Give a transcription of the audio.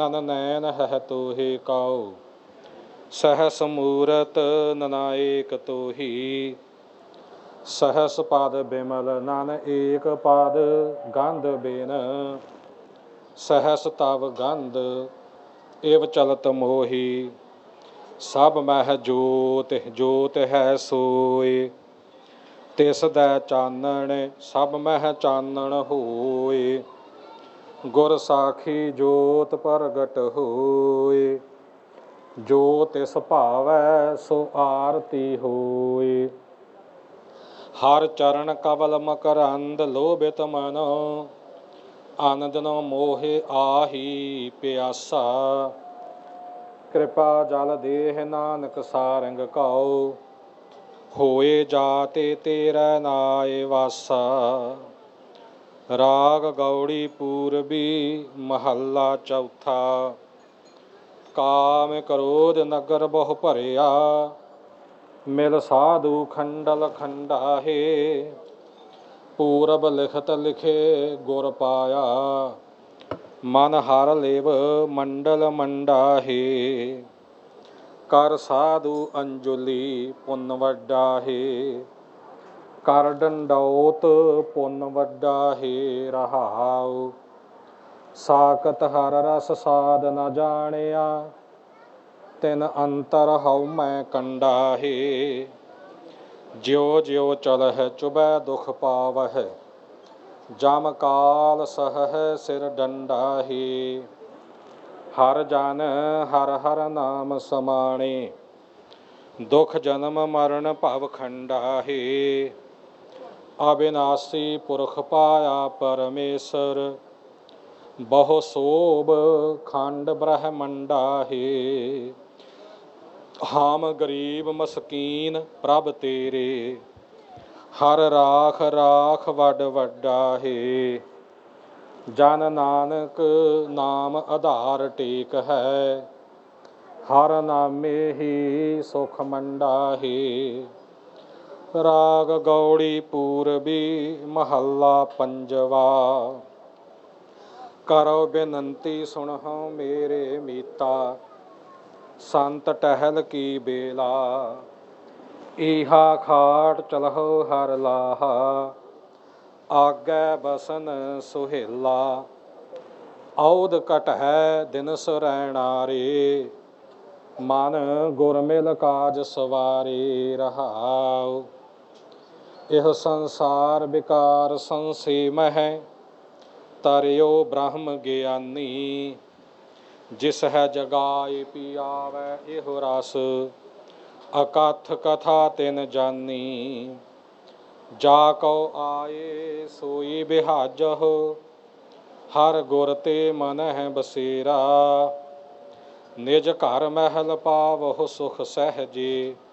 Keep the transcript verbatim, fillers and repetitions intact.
ਨਨ ਨੈਨ ਹੈ ਤੋਹਿ ਕਾਉ, ਸਹਸ ਮੂਰਤ ਨਨਾਇਕ ਤੋਹੀ। ਸਹਸ ਪਦ ਬਿਮਲ ਨਨ ਏਕ ਪਦ ਗੰਧ ਬਿਨ, ਸਹਸ ਤਵ ਗੰਧ ਇਵ ਚਲਤ ਮੋਹੀ। ਸਭ ਮਹਿ ਜੋਤਿ ਜੋਤਿ ਹੈ ਸੋਇ, ਤਿਸ ਦੈ ਚਾਨਣ ਸਭ ਮਹਿ ਚਾਨਣ ਹੋਇ। ਗੁਰ ਸਾਖੀ ਜੋਤਿ ਪ੍ਰਗਟ ਹੋਇ, ਜੋ ਤਿਸ ਭਾਵੈ ਸੋ ਆਰਤੀ ਹੋਇ। ਹਰ ਚਰਨ ਕਵਲ ਮਕਰੰਦ ਲੋਭਿਤ ਮਨ, ਅਨ ਦਿਨ ਮੋਹਿ ਆਹੀ ਪਿਆਸਾ। ਕਿਰਪਾ ਜਲ ਦੇਹ ਨਾਨਕ ਸਾਰੰਗ ਕਉ, ਹੋਏ ਜਾਤਿ ਤੇਰੈ ਨਾਇ ਵਾਸਾ। ਰਾਗ ਗੌੜੀ ਪੂਰਬੀ ਮਹੱਲਾ ਚੌਥਾ। ਕਾਮ ਕ੍ਰੋਧ ਨਗਰ ਬਹੁ ਭਰਿਆ, ਮਿਲ ਸਾਧੂ ਖੰਡਲ ਖੰਡਾਹੇ। ਪੂਰਬ ਲਿਖਤ ਲਿਖੇ ਗੁਰ ਪਾਇਆ, ਮਨ ਹਰ ਲਿਵ ਮੰਡਲ ਮੰਡਾਹੇ। ਕਰ ਸਾਧੂ ਅੰਜੁਲੀ ਪੁੰਨ ਵੱਡਾਹੇ, ਕਰ ਡੰਡੌਤ ਪੁੰਨ ਵੱਡਾਹੇ। ਰਹਾਉ ਸਾਕਤ ਹਰ ਰਸ ਸਾਧ ਨ ਜਾਣਿਆ, ਤਿਨ ਅੰਤਰ ਹਉ ਮੈਂ ਕੰਡਾਹੇ। ਜਿਉ ਜਿਉ ਚਲਹਿ ਚੁਬੈ ਦੁਖ ਪਾਵਹਿ, ਜਮ ਕਾਲ ਸਹਹਿ ਸਿਰ ਡੰਡਾਹੇ। ਹਰ ਜਨ ਹਰ ਹਰ ਨਾਮ ਸਮਾਣੇ, ਦੁਖ ਜਨਮ ਮਰਨ ਭਵ ਖੰਡਾਹੇ। ਅਬਿਨਾਸੀ ਪੁਰਖ ਪਾਇਆ ਪਰਮੇਸ਼ਰ, ਬਹੁ ਸੋਭ ਖੰਡ ਬ੍ਰਹਮੰਡਾਹੇ। ਹਮ ਗਰੀਬ ਮਸਕੀਨ ਪ੍ਰਭ ਤੇਰੇ, ਹਰ ਰਾਖ ਰਾਖ ਵੱਡ ਵੱਡਾਹੇ। ਜਨ ਨਾਨਕ ਨਾਮ ਆਧਾਰ ਟੇਕ ਹੈ, ਹਰ ਨਾਮੇ ਹੀ ਸੁਖ ਮੰਡਾਹੇ। ਰਾਗ ਗੌੜੀ ਪੂਰਬੀ ਮਹੱਲਾ ਪੰਜਵਾ। ਕਰੋ ਬੇਨੰਤੀ ਸੁਣਹੁ ਮੇਰੇ ਮੀਤਾ, ਸੰਤ ਟਹਿਲ ਕੀ ਬੇਲਾ। ਈਹਾ ਖਾਟ ਚਲਹੁ ਹਰ ਲਾਹਾ, ਆਗੈ ਬਸਨ ਸੁਹੇਲਾ। ਔਧ ਘਟਹਿ ਦਿਨ ਸੁਰੈਣਾ ਰੇ, ਮਨ ਗੁਰ ਮਿਲ ਕਾਜ ਸਵਾਰੇ। ਰਹਾਉ ਇਹ ਸੰਸਾਰ ਵਿਕਾਰ ਸੰਸੇਮਹਿ, ਤਰਿਓ ਬ੍ਰਹਮ ਗਿਆਨੀ। ਜਿਸ ਹੈ ਜਗਾਏ ਪੀਆਵੈ ਇਹੋ ਰਸ, ਅਕਥ ਕਥਾ ਤਿਨ ਜਾਨੀ। ਜਾ ਕਉ ਆਏ ਸੋਈ ਬਿਹਾਜਹੁ, ਹਰ ਗੁਰ ਤੇ ਮਨਹਿ ਬਸੇਰਾ। ਨਿਜ ਘਰ ਮਹਿਲ ਪਾਵਹੁ ਸੁਖ ਸਹਿਜੇ,